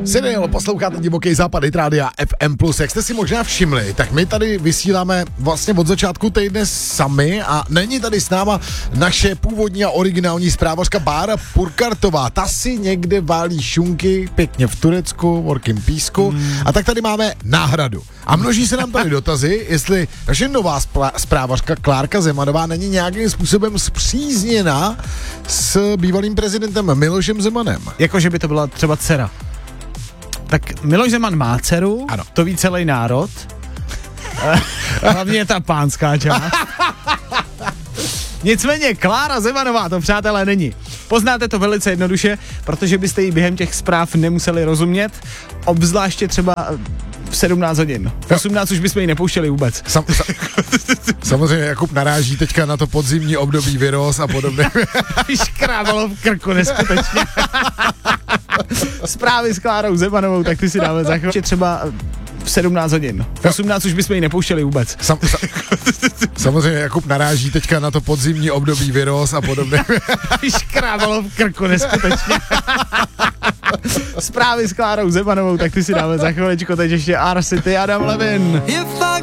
Seriál posloucháte Divoký západ Rádia FM+. Jak jste si možná všimli, tak my tady vysíláme vlastně od začátku týdne sami a není tady s náma naše původní a originální zprávařka Bára Purkartová. Ta si někde válí šunky pěkně v Turecku, v horkým písku a tak tady máme náhradu. A množí se nám tady dotazy, jestli naše nová zprávařka Klárka Zemanová není nějakým způsobem spřízněna s bývalým prezidentem Milošem Zemanem. Jako, že by to byla třeba dcera. Tak Miloš Zeman má dceru, ano. To ví celý národ. Hlavně ta pánská část. Nicméně Klára Zemanová to, přátelé, není. Poznáte to velice jednoduše, protože byste jí během těch zpráv nemuseli rozumět, obzvláště třeba v 17 hodin. V 18 už bychom ji nepouštěli vůbec. Samozřejmě Jakub naráží teďka na to podzimní období Viros a podobně. Škrábalo v krku neskutečně. Zprávy s Klárou Zemanovou, tak ty si dáme za chvíli. Třeba v 17 hodin. V 18 už bychom ji nepouštěli vůbec. Samozřejmě Jakub naráží teďka na to podzimní období Viros a podobně. Škrábalo v krku neskutečně. Zprávy s Klárou Zemanovou, tak ty si dáme za chviličku, teď ještě R-City, Adam Levin.